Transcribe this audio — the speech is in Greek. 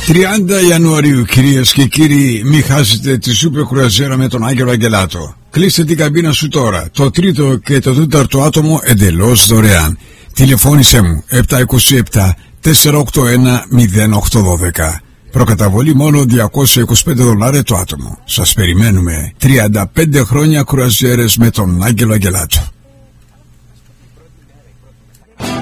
30 Ιανουαρίου, κυρίες και κύριοι, μην χάσετε τη σούπερ κρουαζιέρα με τον Άγγελο Αγγελάτο. Κλείστε την καμπίνα σου τώρα. Το τρίτο και το τέταρτο άτομο εντελώς δωρεάν. Τηλεφώνησέ μου 727 481 0812. Προκαταβολή μόνο $225 το άτομο. Σας περιμένουμε. 35 χρόνια κρουαζιέρες με τον Άγγελο Αγγελάτο.